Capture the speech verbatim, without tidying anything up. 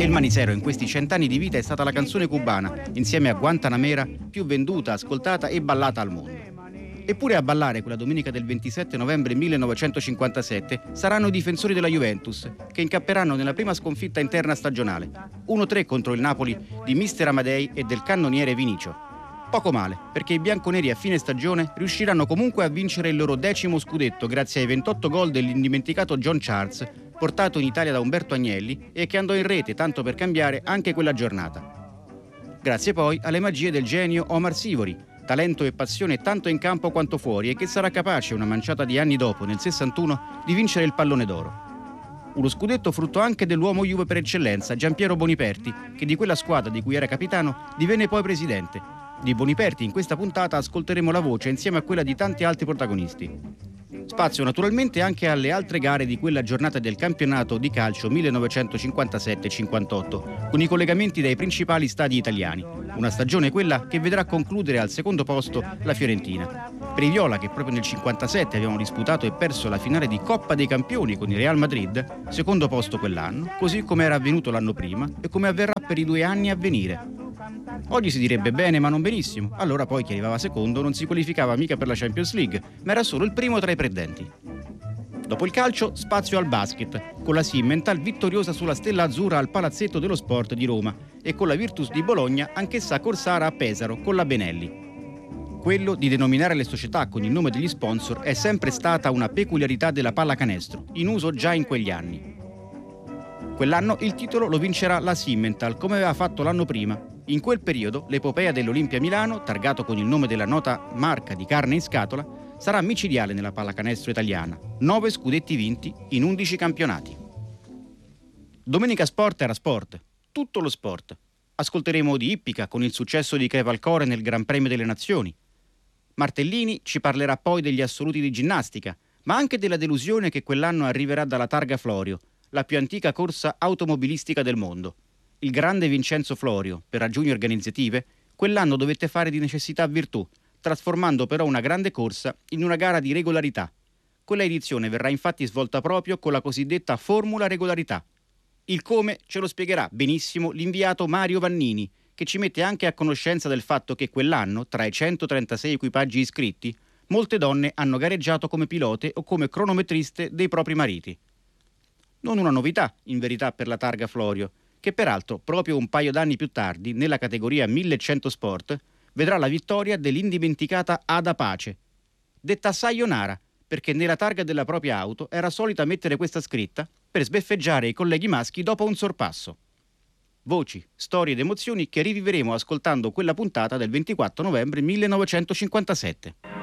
il Manisero in questi cent'anni di vita è stata la canzone cubana, insieme a Guantanamera, più venduta, ascoltata e ballata al mondo. Eppure a ballare quella domenica del ventisette novembre millenovecentocinquantasette saranno i difensori della Juventus, che incapperanno nella prima sconfitta interna stagionale, uno tre contro il Napoli di mister Amadei e del cannoniere Vinicio. Poco male, perché i bianconeri a fine stagione riusciranno comunque a vincere il loro decimo scudetto grazie ai ventotto gol dell'indimenticato John Charles, portato in Italia da Umberto Agnelli e che andò in rete tanto per cambiare anche quella giornata. Grazie poi alle magie del genio Omar Sivori, talento e passione tanto in campo quanto fuori e che sarà capace una manciata di anni dopo, nel sessantuno, di vincere il pallone d'oro. Uno scudetto frutto anche dell'uomo Juve per eccellenza, Giampiero Boniperti, che di quella squadra di cui era capitano divenne poi presidente. Di Boniperti in questa puntata ascolteremo la voce insieme a quella di tanti altri protagonisti. Spazio naturalmente anche alle altre gare di quella giornata del campionato di calcio millenovecentocinquantasette cinquantotto, con i collegamenti dai principali stadi italiani. Una stagione quella che vedrà concludere al secondo posto la Fiorentina. Per i viola, che proprio nel cinquantasette avevano disputato e perso la finale di Coppa dei Campioni con il Real Madrid, secondo posto quell'anno, così come era avvenuto l'anno prima e come avverrà per i due anni a venire. Oggi si direbbe bene ma non benissimo, allora poi chi arrivava secondo non si qualificava mica per la Champions League, ma era solo il primo tra i perdenti. Dopo il calcio, spazio al basket, con la Simmental vittoriosa sulla Stella Azzurra al Palazzetto dello Sport di Roma e con la Virtus di Bologna anch'essa corsara a Pesaro con la Benelli. Quello di denominare le società con il nome degli sponsor è sempre stata una peculiarità della pallacanestro, in uso già in quegli anni. Quell'anno il titolo lo vincerà la Simmental, come aveva fatto l'anno prima. In quel periodo l'epopea dell'Olimpia Milano, targato con il nome della nota marca di carne in scatola, sarà micidiale nella pallacanestro italiana. Nove scudetti vinti in undici campionati. Domenica Sport era sport, tutto lo sport. Ascolteremo di ippica con il successo di Crevalcore nel Gran Premio delle Nazioni. Martellini ci parlerà poi degli assoluti di ginnastica, ma anche della delusione che quell'anno arriverà dalla Targa Florio, la più antica corsa automobilistica del mondo. Il grande Vincenzo Florio, per ragioni organizzative, quell'anno dovette fare di necessità virtù, trasformando però una grande corsa in una gara di regolarità. Quella edizione verrà infatti svolta proprio con la cosiddetta formula regolarità. Il come ce lo spiegherà benissimo l'inviato Mario Vannini, che ci mette anche a conoscenza del fatto che quell'anno, tra i centotrentasei equipaggi iscritti, molte donne hanno gareggiato come pilote o come cronometriste dei propri mariti. Non una novità, in verità, per la Targa Florio, che peraltro proprio un paio d'anni più tardi, nella categoria millecento sport, vedrà la vittoria dell'indimenticata Ada Pace, detta Sayonara, perché nella targa della propria auto era solita mettere questa scritta per sbeffeggiare i colleghi maschi dopo un sorpasso. Voci, storie ed emozioni che riviveremo ascoltando quella puntata del ventiquattro novembre millenovecentocinquantasette.